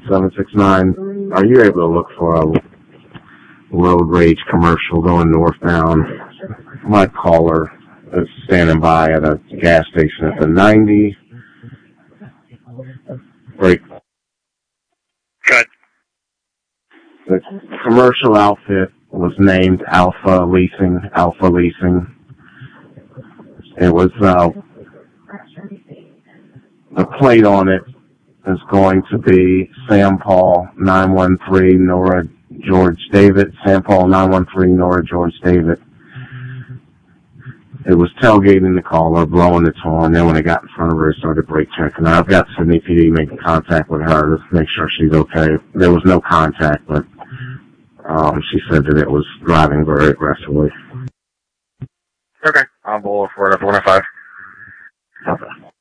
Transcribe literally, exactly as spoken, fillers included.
seven six nine. Are you able to look for a road rage commercial going northbound? My caller is standing by at a gas station at the ninety. Break. Good. The commercial outfit was named Alpha Leasing. Alpha Leasing. It was, uh, the plate on it is going to be Sam Paul nine one three Nora George David. Sam Paul nine one three Nora George David. It was tailgating the caller, blowing its horn. Then when it got in front of her, it started brake checking. I've got Sydney P D making contact with her to make sure she's okay. There was no contact, but um, she said that it was driving very aggressively. Okay. I'll pull for it at one oh five. Okay.